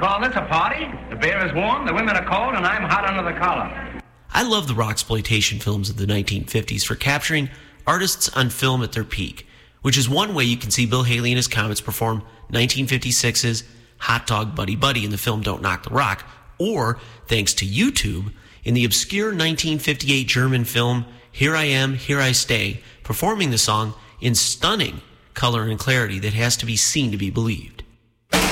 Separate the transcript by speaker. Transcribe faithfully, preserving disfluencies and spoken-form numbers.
Speaker 1: call this a party? The beer is warm, the women are cold, and I'm hot under the collar.
Speaker 2: I love the rocksploitation films of the nineteen fifties for capturing artists on film at their peak, which is one way you can see Bill Haley and his Comets perform nineteen fifty-six's Hot Dog Buddy Buddy in the film Don't Knock the Rock, or, thanks to YouTube, in the obscure nineteen fifty-eight German film Here I Am, Here I Stay, performing the song in stunning color and clarity that has to be seen to be believed.